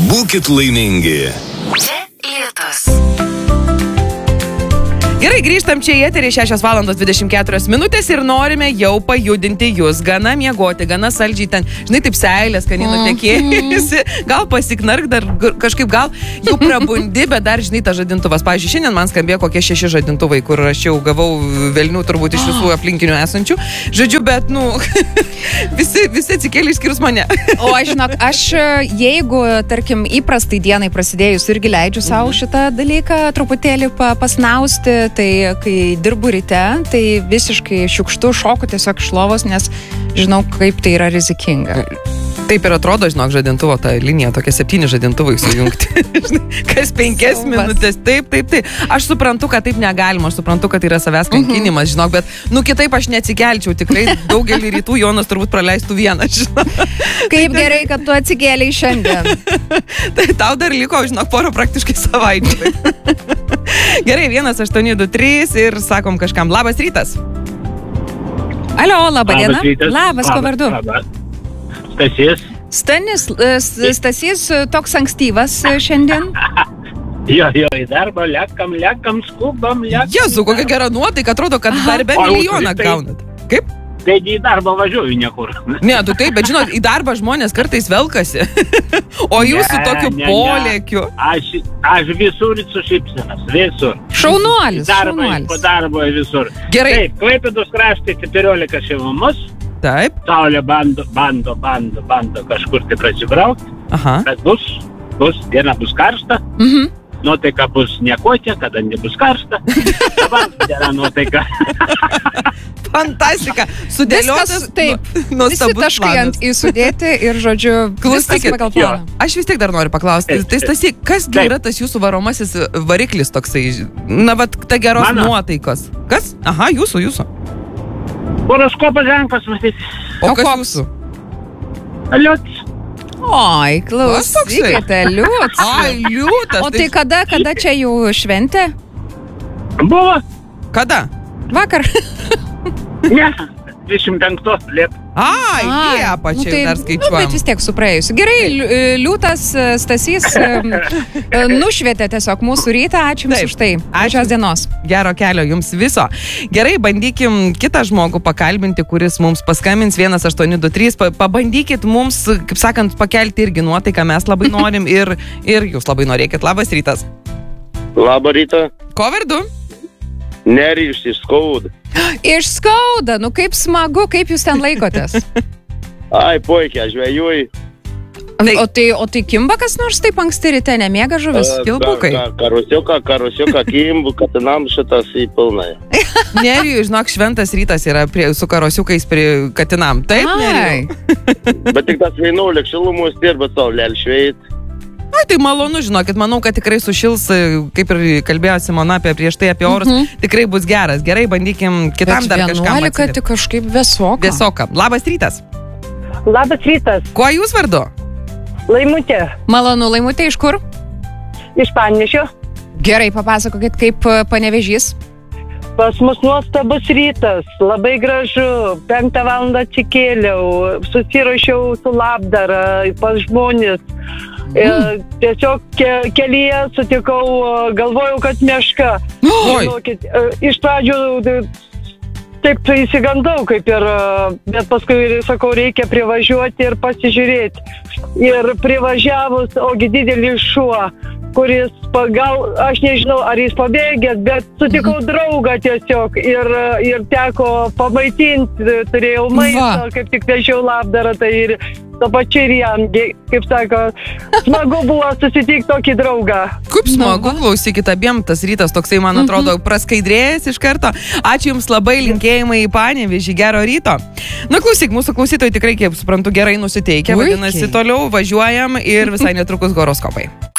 Būkit laimingi. Čia Lietus. Gerai, grįžtam čia į eterį 6:24 ir norime jau pajudinti jūs. Gana miegoti, gana saldžiai ten, žinai, taip seilės, skaniai nutekėjusi. Gal pasiknark dar kažkaip, gal jau prabundi, bet dar, žinai, ta žadintuvas. Pavyzdžiui, šiandien man skambėjo kokie 6 žadintuvai, kur aš jau gavau velnių turbūt iš visų aplinkinių esančių. Žodžiu, bet, visi atsikėlė išskyrus mane. O aš, žinok, jeigu, tarkim, įprastai dienai prasidėjus irgi leidžiu savo šitą dalyką truputėlį pasnausti, tai kai dirbu ryte, tai visiškai šiukštu šoku tiesiog iš lovos, nes žinau, kaip tai yra rizikinga. Taip ir atrodo, žinok, žadintuvo ta linija, tokie 7 žadintuvai sujungti. Kas 5 minutės. Taip. Aš suprantu, kad taip negalima, aš suprantu, kad tai yra savęs kankinimas, žinok, bet, kitaip aš neatsikelčiau. Tikrai daugelį rytų Jonas turbūt praleistų vieną, žinok. Kaip gerai, kad tu atsikėlei šiandien. Tai tau dar liko, žinok, porą praktiškai savaičių. Gerai, 1-8-2-3 ir sakom kažkam, labas rytas. Alio, laba diena. Labas, ko vardu? Stasys. Stasys toks ankstyvas šiandien. Jo, į darbą lekam, skubam. Jezu, kokia gera nuotaika, atrodo, kad darbe milijoną gaunat. Kaip? Taigi į darbą važiuoju niekur. Ne, tu taip, bet žinot, į darbą žmonės kartais velkasi. O jūs su tokiu polėkiu. Aš visur su šypsenas, visur. Šaunuolis. Po darbo visur. Gerai. Taip, Klaipėdos krašte 14 šilumos. Taip. Saulė bando kažkur tai prasibraukti. Aha. Bet diena bus karšta. Nuotaika bus nekokia, kada nebus karšta. Dabar diena nuotaika. Fantastika. Sudėliotas, visi taškai ant įsudėti ir, žodžiu, viskas pagal planą. Aš vis tiek dar noriu paklausti. Tai Stasy, kas yra tas jūsų varomasis variklis toksai? Ta geros nuotaikos. Kas? Aha, jūsų. Horoskopo ženklas, matyti. O kas jūsų? Liūtas. Oi, klausykite, liūtas. Ai, liūtas. O tai kada čia jau šventė? Buvo. Kada? Vakar. Ne, 25 liep. Ai, Liepą čia dar skaičiuojam. Bet vis tiek supraėjusi. Gerai, liūtas Stasys nušvietė tiesiog mūsų rytą. Ačiū Jums už tai. Ačiū dienos. Gero kelio Jums viso. Gerai, bandykim kitą žmogų pakalbinti, kuris mums paskambins 1-8-2-3. Pabandykit mums, kaip sakant, pakelti irgi nuotaiką. Mes labai norim ir Jūs labai norėkit. Labas rytas. Labą rytą. Ko vardu? Nerijus iš Skauda. Iš Skauda, kaip smagu, kaip jūs ten laikotės? Ai, puikiai, žvejuoju. O tai kimba kas nors taip anksti ryte, nemiega žuvis? Kilbukai. Karusiuką kimbu, katinam šitas į pilnai. Nerijui, žinok, šventas rytas yra su karosiukais prie katinam. Taip, Nerijui? Bet tik tas 11 šilumos dirba savo lėlšveit. Ai, tai malonu, žinokit, manau, kad tikrai sušils, kaip ir kalbėjo Simona prieš tai apie orus, tikrai bus geras. Gerai, bandykim kitam dar kažkam atsitikti. Bet 11 kažkaip vėsoka. Vėsoka. Labas rytas. Labas rytas. Kuo jūs vardu? Laimutė. Malonu, Laimutė, iš kur? Iš Panevėžio. Gerai, papasakokit, kaip Panevėžys. Pas mus nuostabus rytas, labai gražu, 5 valandą atsikėliau, susiruošiau su labdara pas žmonės. Tiesiog kelyje sutikau, galvojau, kad meška. Iš pradžių taip įsigandau, kaip ir, bet paskui sakau, reikia privažiuoti ir pasižiūrėti. Ir privažiavus, ogi didelis šuo, kuris aš nežinau, ar jis pabėgęs, bet sutikau draugą tiesiog ir teko pamaitinti, turėjau maistą, kaip tik vežiau labdarą, tai ir to pačiu ir jam, kaip sako, smagu buvo susitikti tokį draugą. Kaip smagu, klausykit, abiem tas rytas toksai, man atrodo, praskaidrėjęs iš karto. Ačiū Jums labai, linkėjimai į Panevėžį, gero ryto. Klausyk, mūsų klausytojai tikrai, kaip suprantu, gerai nusiteikę, vadinasi, toliau važiuojam ir visai netrukus horoskopai.